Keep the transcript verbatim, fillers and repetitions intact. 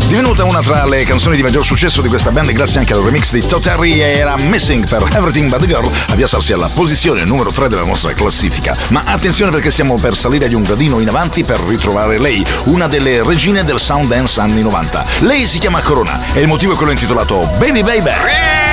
Divenuta una tra le canzoni di maggior successo di questa band grazie anche al remix di Todd Terry, era Missing per Everything But The Girl a piazzarsi alla posizione numero tre della nostra classifica. Ma attenzione, perché stiamo per salire di un gradino in avanti per ritrovare lei, una delle regine del sound dance anni novanta. Lei si chiama Corona e il motivo è quello intitolato Baby Baby.